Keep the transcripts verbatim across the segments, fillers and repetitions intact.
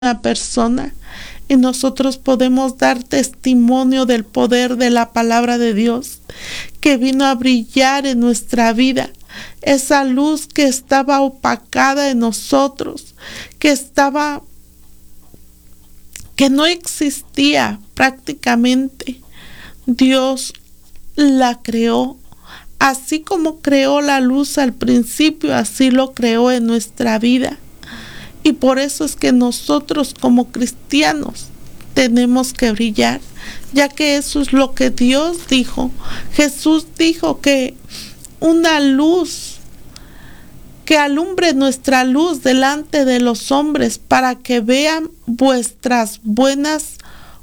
una persona y nosotros podemos dar testimonio del poder de la palabra de Dios que vino a brillar en nuestra vida. Esa luz que estaba opacada en nosotros, que estaba, que no existía prácticamente. Dios la creó. Así como creó la luz al principio, así lo creó en nuestra vida. Y por eso es que nosotros como cristianos tenemos que brillar, ya que eso es lo que Dios dijo. Jesús dijo que una luz que alumbre nuestra luz delante de los hombres para que vean vuestras buenas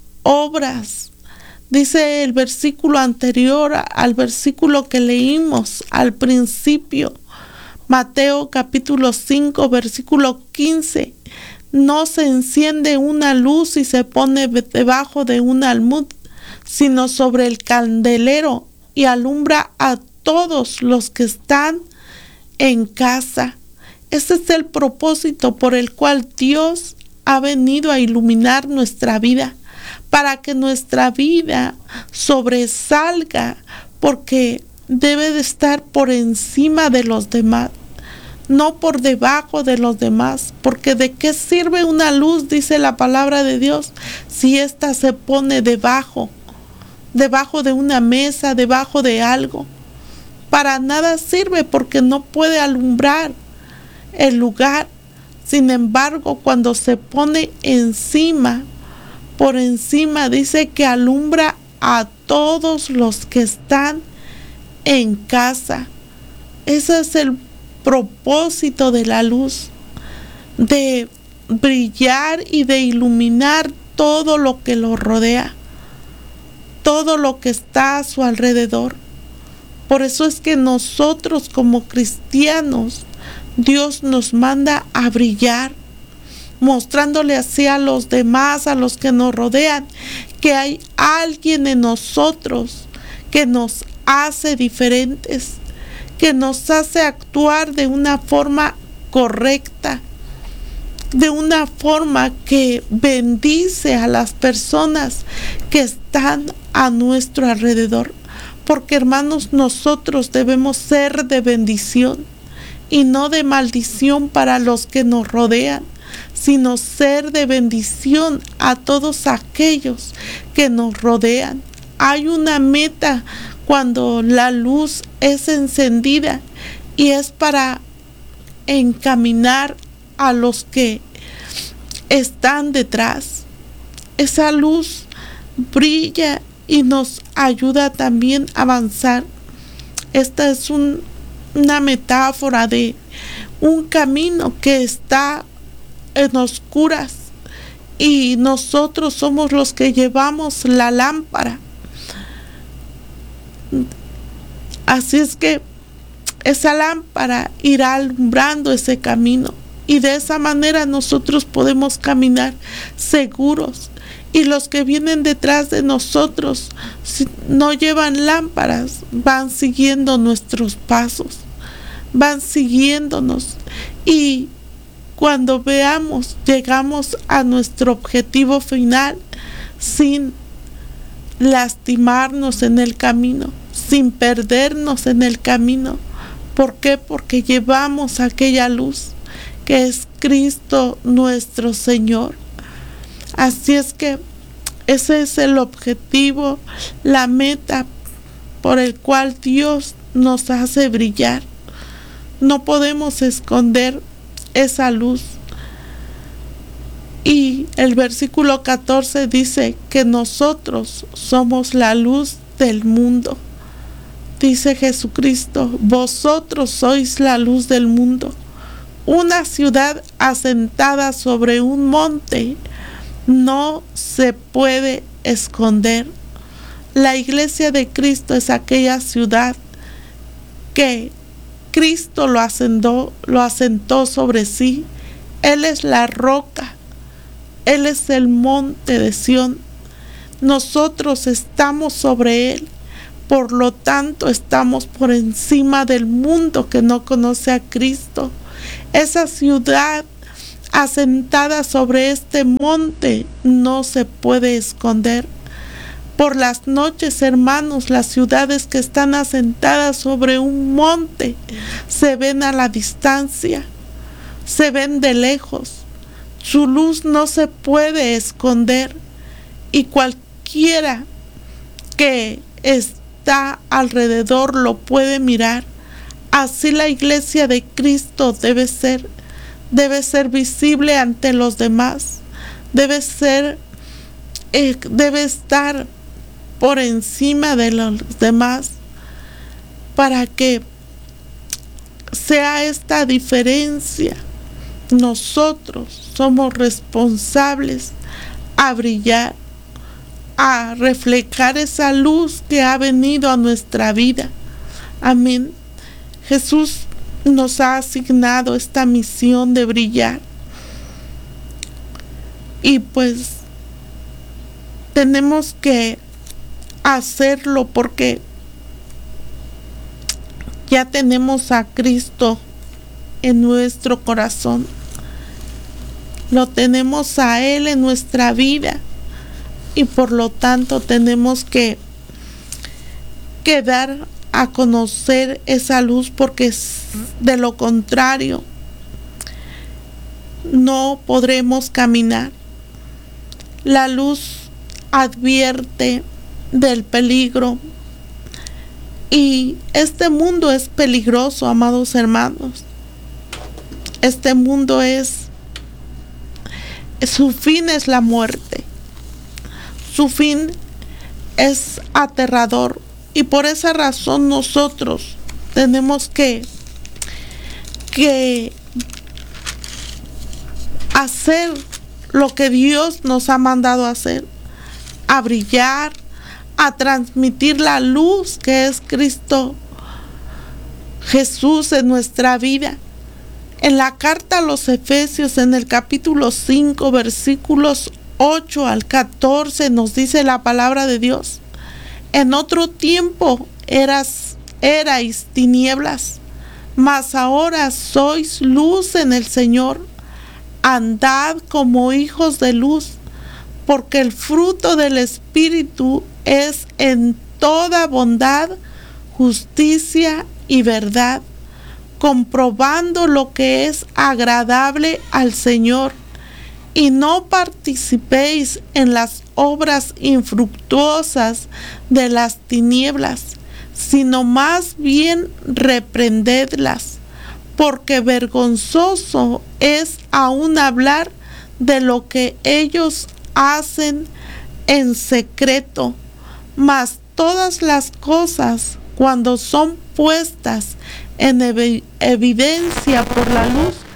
obras. Dice el versículo anterior al versículo que leímos al principio, Mateo capítulo cinco, versículo quince. No se enciende una luz y se pone debajo de un almud, sino sobre el candelero y alumbra a todos los que están en casa. Ese es el propósito por el cual Dios ha venido a iluminar nuestra vida, para que nuestra vida sobresalga, porque debe de estar por encima de los demás, no por debajo de los demás, porque ¿de qué sirve una luz, dice la palabra de Dios, si ésta se pone debajo, debajo de una mesa, debajo de algo? Para nada sirve, porque no puede alumbrar el lugar. Sin embargo, cuando se pone encima, por encima, dice que alumbra a todos los que están en casa. Ese es el propósito de la luz, de brillar y de iluminar todo lo que lo rodea, todo lo que está a su alrededor. Por eso es que nosotros como cristianos, Dios nos manda a brillar, mostrándole así a los demás, a los que nos rodean, que hay alguien en nosotros que nos hace diferentes, que nos hace actuar de una forma correcta, de una forma que bendice a las personas que están a nuestro alrededor. Porque, hermanos, nosotros debemos ser de bendición y no de maldición para los que nos rodean, sino ser de bendición a todos aquellos que nos rodean. Hay una meta cuando la luz es encendida y es para encaminar a los que están detrás. Esa luz brilla y nos ayuda también a avanzar. Esta es un, una metáfora de un camino que está en oscuras y nosotros somos los que llevamos la lámpara. Así es que esa lámpara irá alumbrando ese camino y de esa manera nosotros podemos caminar seguros. Y los que vienen detrás de nosotros, si no llevan lámparas, van siguiendo nuestros pasos, van siguiéndonos. Y cuando veamos, llegamos a nuestro objetivo final sin lastimarnos en el camino, sin perdernos en el camino. ¿Por qué? Porque llevamos aquella luz que es Cristo nuestro Señor. Así es que ese es el objetivo, la meta por el cual Dios nos hace brillar. No podemos esconder esa luz. Y el versículo catorce dice que nosotros somos la luz del mundo. Dice Jesucristo, vosotros sois la luz del mundo. Una ciudad asentada sobre un monte no se puede esconder. La iglesia de Cristo es aquella ciudad que Cristo lo asentó, lo asentó sobre sí. Él es la roca, Él es el monte de Sión. Nosotros estamos sobre Él, por lo tanto estamos por encima del mundo que no conoce a Cristo. Esa ciudad asentada sobre este monte no se puede esconder. Por las noches, hermanos, las ciudades que están asentadas sobre un monte se ven a la distancia, se ven de lejos. Su luz no se puede esconder y cualquiera que está alrededor lo puede mirar. Así la iglesia de Cristo debe ser, debe ser visible ante los demás, debe ser, eh, debe estar por encima de los demás, para que sea esta diferencia. Nosotros somos responsables a brillar, a reflejar esa luz que ha venido a nuestra vida. Amén. Jesús nos ha asignado esta misión de brillar. Y pues tenemos que hacerlo porque ya tenemos a Cristo en nuestro corazón. Lo tenemos a Él en nuestra vida y por lo tanto tenemos que, que dar a conocer esa luz, porque de lo contrario no podremos caminar. La luz advierte del peligro y este mundo es peligroso, amados hermanos. Este mundo es, su fin es la muerte, su fin es aterrador y por esa razón nosotros tenemos que, que hacer lo que Dios nos ha mandado hacer, a brillar, a transmitir la luz que es Cristo Jesús en nuestra vida. En la carta a los Efesios, en el capítulo cinco, versículos ocho al catorce, nos dice la palabra de Dios: en otro tiempo eras, erais tinieblas, mas ahora sois luz en el Señor. Andad como hijos de luz, porque el fruto del Espíritu es en toda bondad, justicia y verdad, comprobando lo que es agradable al Señor, y no participéis en las obras infructuosas de las tinieblas, sino más bien reprendedlas, porque vergonzoso es aún hablar de lo que ellos hacen en secreto. Mas todas las cosas, cuando son puestas en ev- evidencia por la luz,